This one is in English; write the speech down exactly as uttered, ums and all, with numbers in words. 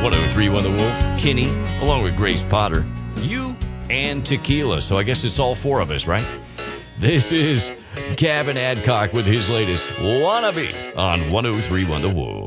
one oh three one The Wolf, Kenny, along with Grace Potter, you, and Tequila. So I guess it's all four of us, right? This is Gavin Adcock with his latest Wannabe on one oh three one The Wolf.